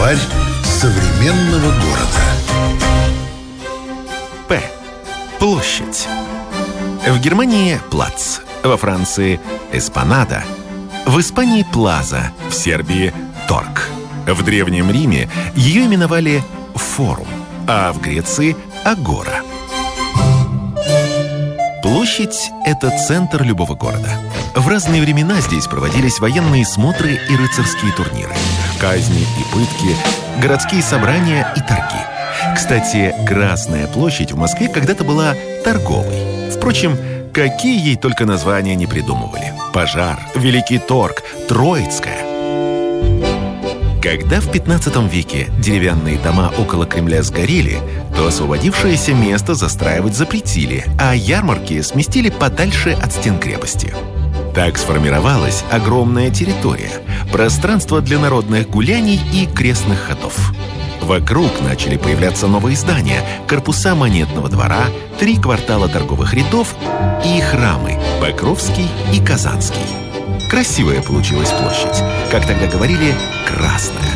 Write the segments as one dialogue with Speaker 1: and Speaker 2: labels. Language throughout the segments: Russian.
Speaker 1: Словарь современного города.
Speaker 2: П. Площадь. В Германии – плац, во Франции – эспонада, в Испании – плаза, в Сербии – торг. В Древнем Риме ее именовали форум, а в Греции – агора. Площадь – это центр любого города. В разные времена здесь проводились военные смотры и рыцарские турниры, казни и пытки, городские собрания и торги. Кстати, Красная площадь в Москве когда-то была торговой. Впрочем, какие ей только названия не придумывали. Пожар, Великий торг, Троицкая. Когда в 15 веке деревянные дома около Кремля сгорели, то освободившееся место застраивать запретили, а ярмарки сместили подальше от стен крепости. Так сформировалась огромная территория, пространство для народных гуляний и крестных ходов. Вокруг начали появляться новые здания, корпуса Монетного двора, 3 квартала торговых рядов и храмы – Покровский и Казанский. Красивая получилась площадь, как тогда говорили, красная.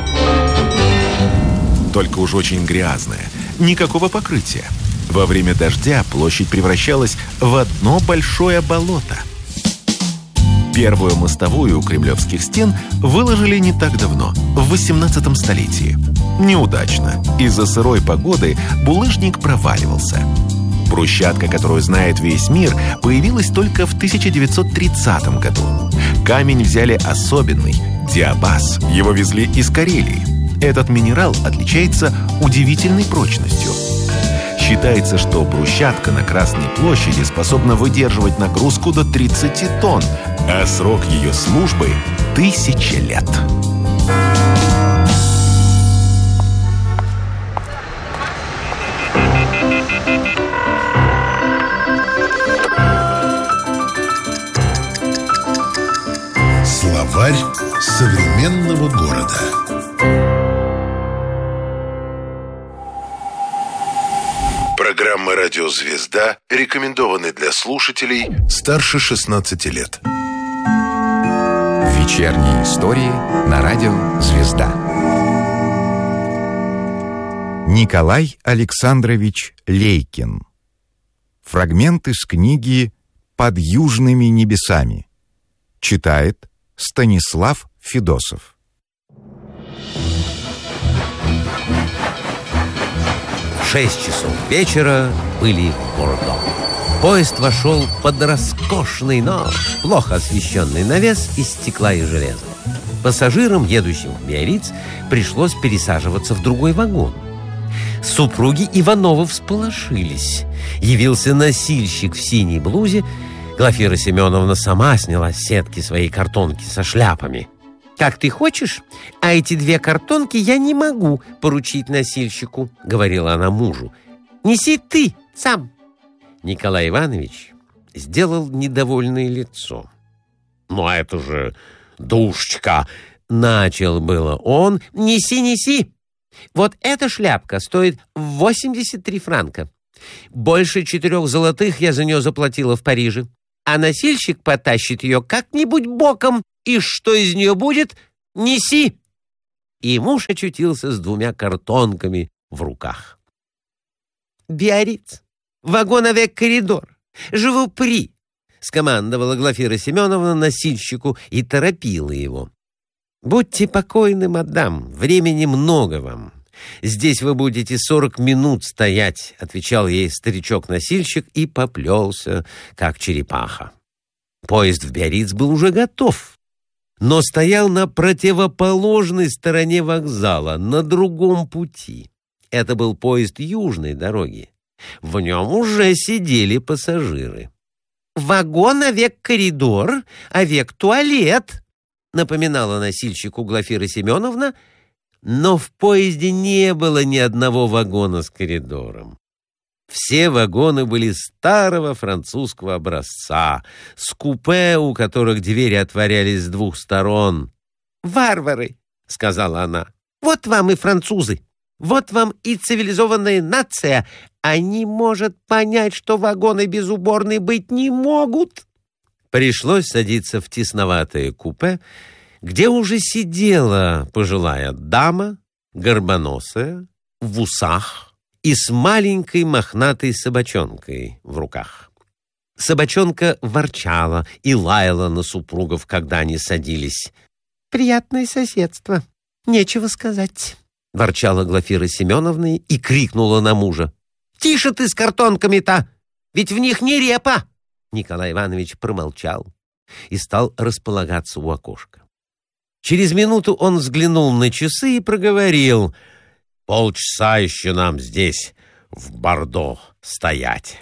Speaker 2: Только уж очень грязная, никакого покрытия. Во время дождя площадь превращалась в одно большое болото. Первую мостовую у кремлевских стен выложили не так давно, в 18 столетии. Неудачно. Из-за сырой погоды булыжник проваливался. Брусчатка, которую знает весь мир, появилась только в 1930 году. Камень взяли особенный – диабаз. Его везли из Карелии. Этот минерал отличается удивительной прочностью. Считается, что брусчатка на Красной площади способна выдерживать нагрузку до 30 тонн, а срок ее службы – 1000 лет.
Speaker 1: Словарь современного города. Программа «Радио Звезда» рекомендованы для слушателей старше 16 лет.
Speaker 3: Вечерние истории на радио «Звезда». Николай Александрович Лейкин. Фрагмент из книги «Под южными небесами». Читает Станислав Федосов.
Speaker 4: В 6 часов вечера были в Бордо. Поезд вошел под роскошный, но плохо освещенный навес из стекла и железа. Пассажирам, едущим в Биарриц, пришлось пересаживаться в другой вагон. Супруги Ивановы всполошились. Явился носильщик в синей блузе. Глафира Семеновна сама сняла с сетки свои картонки со шляпами. «Как ты хочешь, а эти 2 картонки я не могу поручить носильщику», — говорила она мужу. «Неси ты сам». Николай Иванович сделал недовольное лицо. «Ну, это же душечка!» — начал было он. «Неси, неси! Вот эта шляпка стоит 83 франка. Больше 4 золотых я за нее заплатила в Париже. А носильщик потащит ее как-нибудь боком, и что из нее будет? Неси!» И муж очутился с 2 картонками в руках. «Биарриц, вагон avec коридор, живу при!» — скомандовала Глафира Семеновна носильщику и торопила его. «Будьте покойны, мадам, времени много вам. Здесь вы будете 40 минут стоять», — отвечал ей старичок-носильщик и поплелся, как черепаха. Поезд в Биарриц был уже готов, но стоял на противоположной стороне вокзала, на другом пути. Это был поезд южной дороги. В нем уже сидели пассажиры. «Вагон avec коридор, avec туалет», — напоминала носильщику Глафира Семеновна, но в поезде не было ни одного вагона с коридором. Все вагоны были старого французского образца, с купе, у которых двери отворялись с 2 сторон. «Варвары», — сказала она, — «вот вам и французы, вот вам и цивилизованная нация, а не может понять, что вагоны без уборной быть не могут». Пришлось садиться в тесноватое купе, где уже сидела пожилая дама горбоносая, в усах и с маленькой мохнатой собачонкой в руках. Собачонка ворчала и лаяла на супругов, когда они садились. «Приятное соседство, нечего сказать», — ворчала Глафира Семеновна и крикнула на мужа. «Тише ты с картонками-то, ведь в них не репа!» Николай Иванович промолчал и стал располагаться у окошка. Через минуту он взглянул на часы и проговорил: «Полчаса еще нам здесь в Бордо стоять.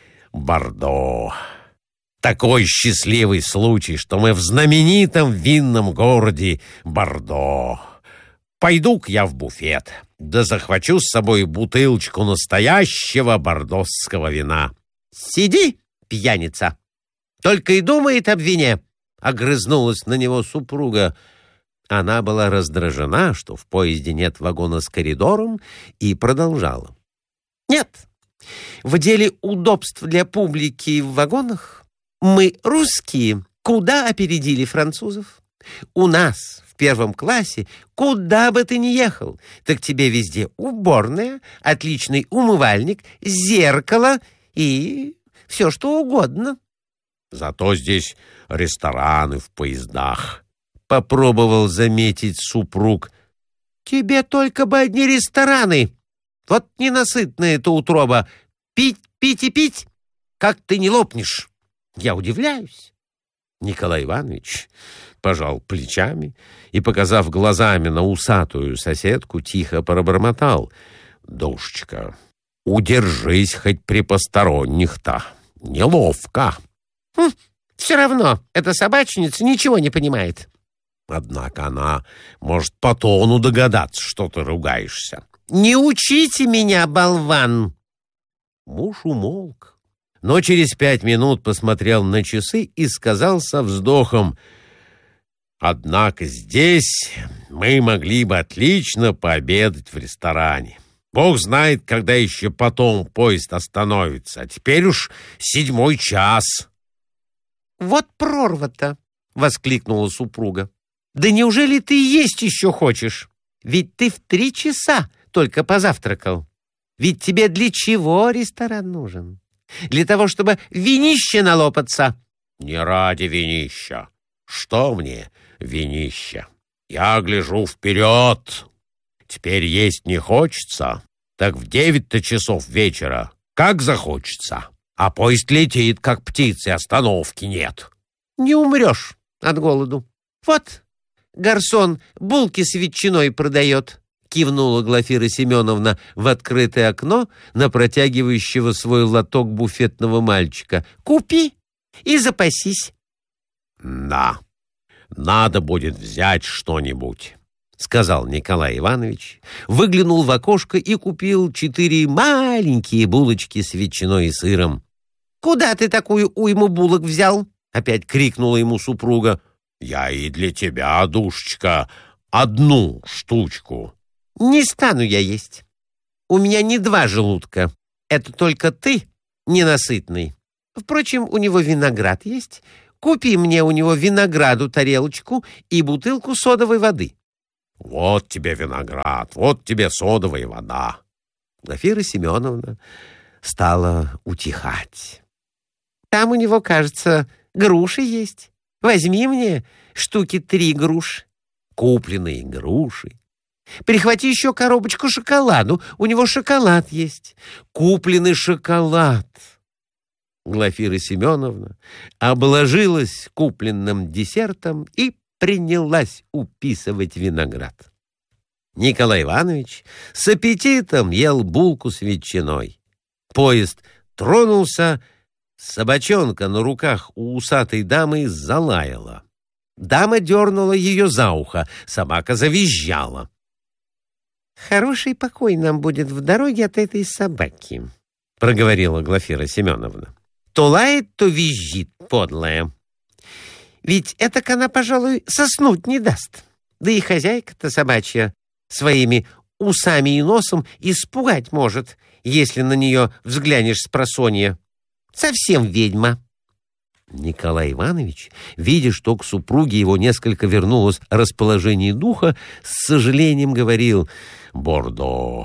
Speaker 4: Бордо. Такой счастливый случай, что мы в знаменитом винном городе Бордо. Пойду-ка я в буфет, да захвачу с собой бутылочку настоящего бордосского вина». «Сиди, пьяница! Только и думает об вине!» — огрызнулась на него супруга. Она была раздражена, что в поезде нет вагона с коридором, и продолжала: «Нет, в деле удобств для публики в вагонах мы, русские, куда опередили французов. У нас в первом классе, куда бы ты ни ехал, так тебе везде уборная, отличный умывальник, зеркало и все что угодно».
Speaker 5: «Зато здесь рестораны в поездах»,
Speaker 4: — попробовал заметить супруг. «Тебе только бы одни рестораны. Вот ненасытная-то утроба. Пить, пить и пить, как ты не лопнешь. Я удивляюсь». Николай Иванович пожал плечами и, показав глазами на усатую соседку, тихо пробормотал: «Душечка, удержись хоть при посторонних-то. Неловко». «Все равно эта собачница ничего не понимает».
Speaker 5: «Однако она может по тону догадаться, что ты ругаешься».
Speaker 4: «Не учите меня, болван!» Муж умолк, но через 5 минут посмотрел на часы и сказал со вздохом:
Speaker 5: «Однако здесь мы могли бы отлично пообедать в ресторане. Бог знает, когда еще потом поезд остановится, а теперь уж 7 час».
Speaker 4: «Вот прорва-то!» — воскликнула супруга. «Да неужели ты есть еще хочешь? Ведь ты в 3 часа только позавтракал. Ведь тебе для чего ресторан нужен? Для того, чтобы винища налопаться».
Speaker 5: «Не ради винища. Что мне винища? Я гляжу вперед. Теперь есть не хочется, так в 9 часов вечера как захочется. А поезд летит, как птица, остановки нет».
Speaker 4: «Не умрешь от голоду. Вот гарсон булки с ветчиной продает», — кивнула Глафира Семеновна в открытое окно на протягивающего свой лоток буфетного мальчика. «Купи и запасись».
Speaker 5: «Да, надо будет взять что-нибудь», — сказал Николай Иванович, выглянул в окошко и купил 4 маленькие булочки с ветчиной и сыром.
Speaker 4: «Куда ты такую уйму булок взял?» — опять крикнула ему супруга.
Speaker 5: «Я и для тебя, душечка, 1 штучку».
Speaker 4: «Не стану я есть. У меня не 2 желудка. Это только ты ненасытный. Впрочем, у него виноград есть. Купи мне у него винограду тарелочку и бутылку содовой воды».
Speaker 5: «Вот тебе виноград, вот тебе содовая вода».
Speaker 4: Глафира Семеновна стала утихать. «Там у него, кажется, груши есть. Возьми мне 3 штуки груш».
Speaker 5: Купленные груши.
Speaker 4: «Прихвати еще коробочку шоколаду. У него шоколад есть». «Купленный шоколад». Глафира Семеновна обложилась купленным десертом и принялась уписывать виноград. Николай Иванович с аппетитом ел булку с ветчиной. Поезд тронулся, собачонка на руках у усатой дамы залаяла. Дама дернула ее за ухо, собака завизжала. «Хороший покой нам будет в дороге от этой собаки», — проговорила Глафира Семеновна. «То лает, то визжит, подлая. Ведь этак она, пожалуй, соснуть не даст. Да и хозяйка-то собачья своими усами и носом испугать может, если на нее взглянешь спросонья. Совсем ведьма». Николай Иванович, видя, что к супруге его несколько вернулось расположение духа, с сожалением говорил:
Speaker 5: Бордо,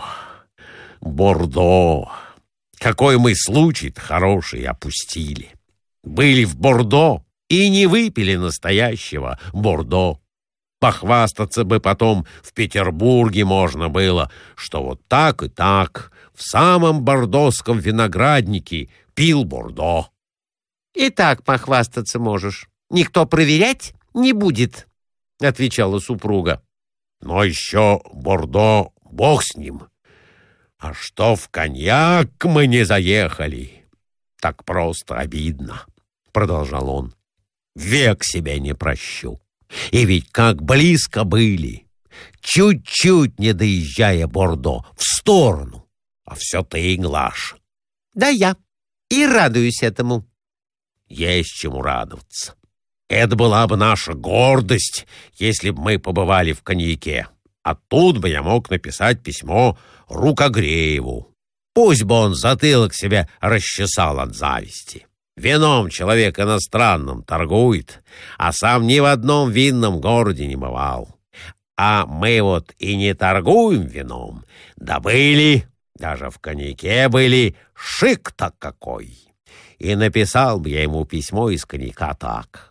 Speaker 5: Бордо. Какой мы случай-то хороший опустили. Были в Бордо и не выпили настоящего Бордо. Похвастаться бы потом в Петербурге можно было, что вот так и так в самом бордоском винограднике пил Бордо.
Speaker 4: И так похвастаться можешь. Никто проверять не будет, — отвечала супруга.
Speaker 5: Но еще Бордо, бог с ним. А что в коньяк мы не заехали? Так просто обидно, — продолжал он. Век себя не прощу. И ведь как близко были, чуть-чуть не доезжая Бордо в сторону, а все ты, Глаш.
Speaker 4: Да я и радуюсь этому.
Speaker 5: Есть чему радоваться. Это была бы наша гордость, если бы мы побывали в коньяке. А тут бы я мог написать письмо Рукогрееву. Пусть бы он затылок себе расчесал от зависти. Вином человек иностранным торгует, а сам ни в одном винном городе не бывал. А мы вот и не торгуем вином, да были, даже в коньяке были, шик-то какой. И написал бы я ему письмо из коньяка так.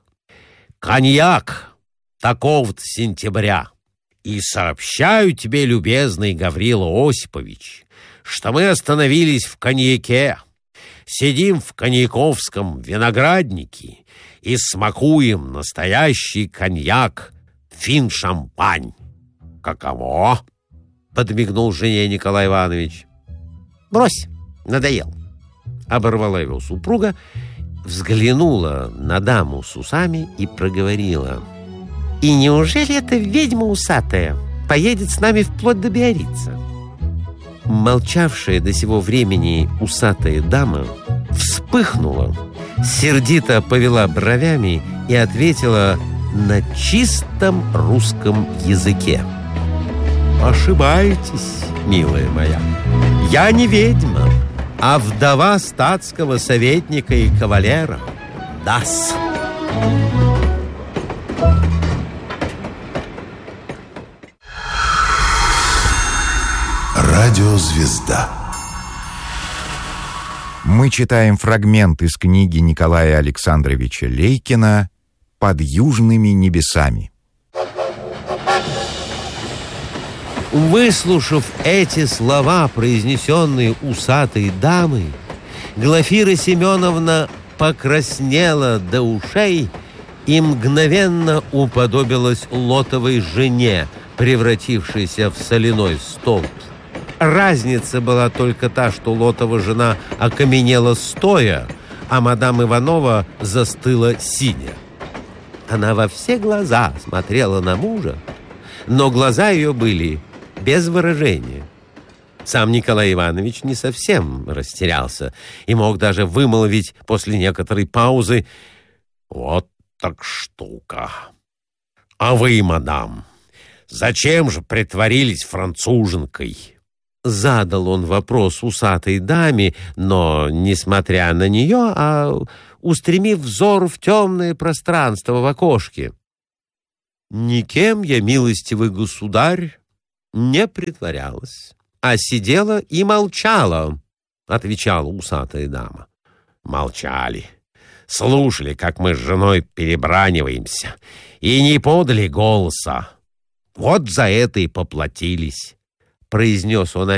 Speaker 5: Коньяк такого-то сентября. И сообщаю тебе, любезный Гаврила Осипович, что мы остановились в коньяке, сидим в коньяковском винограднике и смакуем настоящий коньяк фин-шампань. Каково? Подмигнул жене Николай Иванович.
Speaker 4: Брось, надоел.
Speaker 5: Оборвала его супруга, взглянула на даму с усами и проговорила.
Speaker 4: И неужели эта ведьма усатая поедет с нами вплоть до Биаррица?
Speaker 5: Молчавшая до сего времени усатая дама вспыхнула, сердито повела бровями и ответила на чистом русском языке. «Ошибаетесь, милая моя, я не ведьма, а вдова статского советника и кавалера. Да-с».
Speaker 1: Радиозвезда.
Speaker 3: Мы читаем фрагмент из книги Николая Александровича Лейкина «Под южными небесами».
Speaker 4: Выслушав эти слова, произнесенные усатой дамой, Глафира Семеновна покраснела до ушей и мгновенно уподобилась лотовой жене, превратившейся в соляной столб. Разница была только та, что лотова жена окаменела стоя, а мадам Иванова застыла сидя. Она во все глаза смотрела на мужа, но глаза ее были без выражения. Сам Николай Иванович не совсем растерялся и мог даже вымолвить после некоторой паузы: «Вот так штука! А вы, мадам, зачем же притворились француженкой?» Задал он вопрос усатой даме, но, несмотря на нее, а устремив взор в темное пространство в окошке. «Никем я, милостивый государь, не притворялась, а сидела и молчала», — отвечала усатая дама. «Молчали, слушали, как мы с женой перебраниваемся, и не подали голоса. Вот за это и поплатились», — произнес он